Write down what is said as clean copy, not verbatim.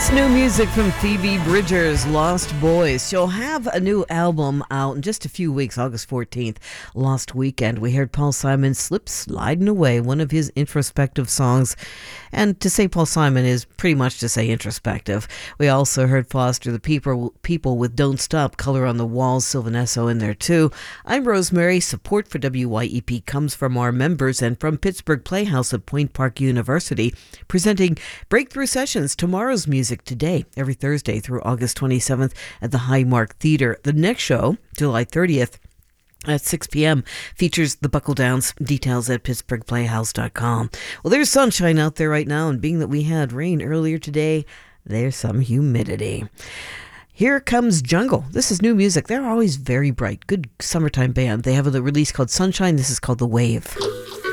It's new music from Phoebe Bridgers, Lost Boys. She'll have a new album out in just a few weeks, August 14th. Last weekend, we heard Paul Simon Slip Sliding Away, one of his introspective songs. And to say Paul Simon is pretty much to say introspective. We also heard Foster the People with Don't Stop, Color on the Walls, Sylvan Esso in there too. I'm Rosemary. Support for WYEP comes from our members and from Pittsburgh Playhouse at Point Park University, presenting Breakthrough Sessions, Tomorrow's Music Today, every Thursday through August 27th at the Highmark Theatre. The next show, July 30th, at 6 p.m. features the Buckle Downs. Details at pittsburghplayhouse.com. Well, there's sunshine out there right now, and being that we had rain earlier today, there's some humidity. Here comes Jungle. This is new music. They're always very bright. Good summertime band. They have a release called Sunshine. This is called The Wave.